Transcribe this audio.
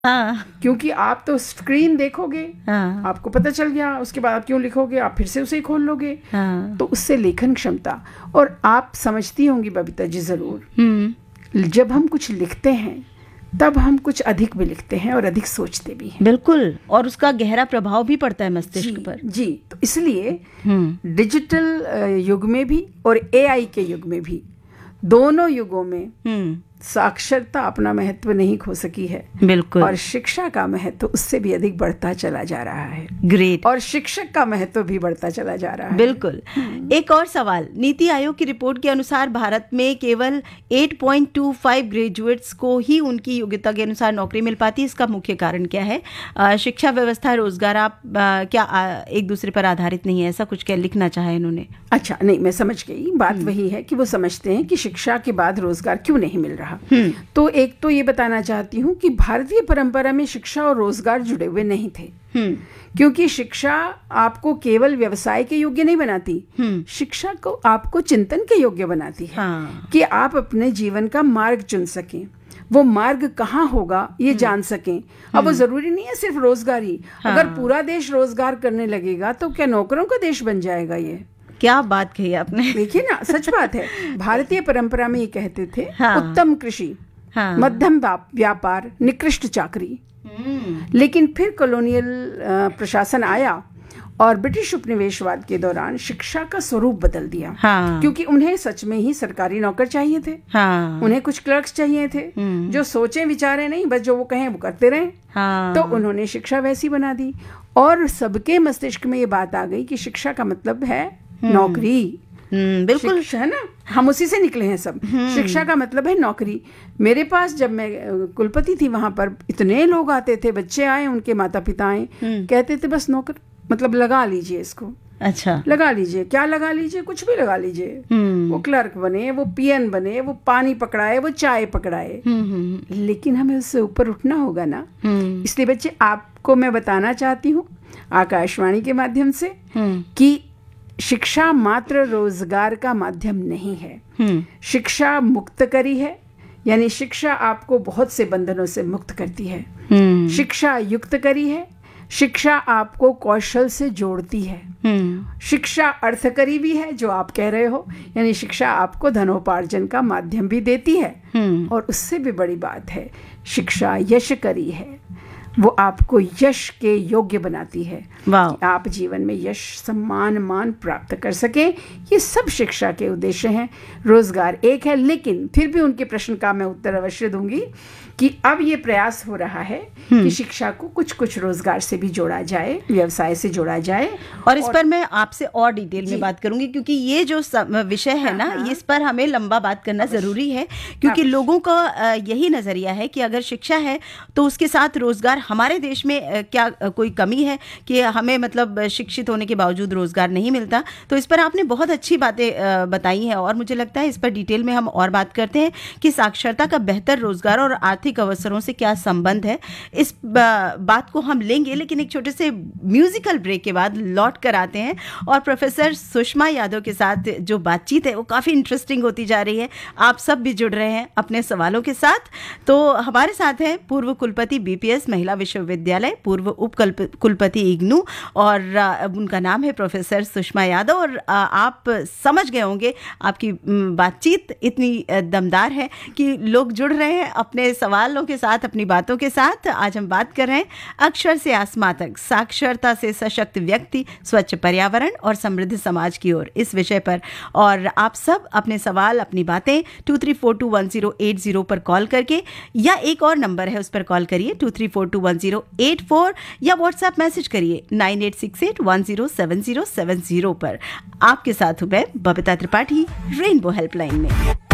हाँ। क्योंकि आप तो स्क्रीन देखोगे, हाँ। आपको पता चल गया, उसके बाद आप क्यों लिखोगे, आप फिर से उसे ही खोल लोगे। हाँ। तो उससे लेखन क्षमता, और आप समझती होंगी बबीता जी जरूर, जब हम कुछ लिखते हैं तब हम कुछ अधिक भी लिखते हैं और अधिक सोचते भी हैं। बिल्कुल, और उसका गहरा प्रभाव भी पड़ता है मस्तिष्क पर। जी, तो इसलिए डिजिटल युग में भी और एआई के युग में भी, दोनों युगों में साक्षरता अपना महत्व नहीं खो सकी है। बिल्कुल। और शिक्षा का महत्व उससे भी अधिक बढ़ता चला जा रहा है। ग्रेट। और शिक्षक का महत्व भी बढ़ता चला जा रहा है। बिल्कुल। एक और सवाल, नीति आयोग की रिपोर्ट के अनुसार भारत में केवल 8.25 ग्रेजुएट्स को ही उनकी योग्यता के अनुसार नौकरी मिल पाती है। इसका मुख्य कारण क्या है? शिक्षा व्यवस्था, रोजगार, आप क्या एक दूसरे पर आधारित नहीं है, ऐसा कुछ क्या लिखना चाहे इन्होंने? अच्छा, नहीं, मैं समझ गई। बात वही है कि वो समझते हैं कि शिक्षा के बाद रोजगार क्यों नहीं मिल रहा। तो एक तो ये बताना चाहती हूँ कि भारतीय परंपरा में शिक्षा और रोजगार जुड़े हुए नहीं थे। क्योंकि शिक्षा आपको केवल व्यवसाय के योग्य नहीं बनाती, शिक्षा को आपको चिंतन के योग्य बनाती है। कि आप अपने जीवन का मार्ग चुन सकें, वो मार्ग कहाँ होगा ये जान सकें। अब वो जरूरी नहीं है सिर्फ रोजगार ही। अगर पूरा देश रोजगार करने लगेगा तो क्या नौकरों का देश बन जाएगा? ये क्या बात कही आपने। देखिए ना, सच बात है। भारतीय परंपरा में ये कहते थे, उत्तम कृषि, मध्यम व्यापार, निकृष्ट चाकरी। लेकिन फिर कॉलोनियल प्रशासन आया और ब्रिटिश उपनिवेशवाद के दौरान शिक्षा का स्वरूप बदल दिया। क्योंकि उन्हें सच में ही सरकारी नौकर चाहिए थे। उन्हें कुछ क्लर्क्स चाहिए थे जो सोचें विचारें नहीं, बस जो वो कहें वो करते रहें। तो उन्होंने शिक्षा वैसी बना दी और सबके मस्तिष्क में ये बात आ गई कि शिक्षा का मतलब है नौकरी। बिल्कुल है ना, हम उसी से निकले हैं सब। शिक्षा का मतलब है नौकरी। मेरे पास जब मैं कुलपति थी, वहां पर इतने लोग आते थे, बच्चे आए, उनके माता पिता आए, कहते थे बस नौकर, मतलब लगा लीजिए इसको। अच्छा, लगा लीजिए, क्या लगा लीजिए, कुछ भी लगा लीजिए। वो क्लर्क बने, वो पीएन बने, वो पानी पकड़ाए, वो चाय पकड़ाए। लेकिन हमें उससे ऊपर उठना होगा ना। इसलिए बच्चे, आपको मैं बताना चाहती हूँ आकाशवाणी के माध्यम से कि शिक्षा मात्र रोजगार का माध्यम नहीं है। शिक्षा मुक्त करी है, यानी शिक्षा आपको बहुत से बंधनों से मुक्त करती है। शिक्षा युक्त करी है, शिक्षा आपको कौशल से जोड़ती है। शिक्षा अर्थकरी भी है, जो आप कह रहे हो, यानी शिक्षा आपको धनोपार्जन का माध्यम भी देती है। और उससे भी बड़ी बात है, शिक्षा यशकरी है, वो आपको यश के योग्य बनाती है। आप जीवन में यश, सम्मान, मान प्राप्त कर सकें। ये सब शिक्षा के उद्देश्य हैं। रोजगार एक है, लेकिन फिर भी उनके प्रश्न का मैं उत्तर अवश्य दूंगी कि अब ये प्रयास हो रहा है कि शिक्षा को कुछ कुछ रोजगार से भी जोड़ा जाए, व्यवसाय से जोड़ा जाए। और इस पर मैं आपसे और डिटेल में बात करूंगी, क्योंकि ये जो विषय है ना, इस पर हमें लंबा बात करना जरूरी है। क्योंकि लोगों का यही नजरिया है कि अगर शिक्षा है तो उसके साथ रोजगार। हमारे देश में क्या कोई कमी है कि हमें मतलब शिक्षित होने के बावजूद रोजगार नहीं मिलता? तो इस पर आपने बहुत अच्छी बातें बताई हैं और मुझे लगता है इस पर डिटेल में हम और बात करते हैं कि साक्षरता का बेहतर रोजगार और आर्थिक अवसरों से क्या संबंध है। इस बात को हम लेंगे, लेकिन एक छोटे से म्यूजिकल ब्रेक के बाद लौट कर आते हैं। और प्रोफेसर सुषमा यादव के साथ जो बातचीत है वो काफ़ी इंटरेस्टिंग होती जा रही है। आप सब भी जुड़ रहे हैं अपने सवालों के साथ। तो हमारे साथ हैं पूर्व कुलपति बीपीएस महिला विश्वविद्यालय, पूर्व उप कुलपति इग्नू, और उनका नाम है प्रोफेसर सुषमा यादव। और आप समझ गए होंगे, आपकी बातचीत इतनी दमदार है कि लोग जुड़ रहे हैं अपने सवालों के साथ, अपनी बातों के साथ। आज हम बात कर रहे हैं अक्षर से आसमां तक, साक्षरता से सशक्त व्यक्ति, स्वच्छ पर्यावरण और समृद्ध समाज की ओर, इस विषय पर। और आप सब अपने सवाल, अपनी बातें 23421080 पर कॉल करके, या एक और नंबर है उस पर कॉल करिए 23421084, या व्हाट्सएप मैसेज करिए 9868107070 पर। आपके साथ हूं मैं बबीता त्रिपाठी, रेनबो हेल्पलाइन में।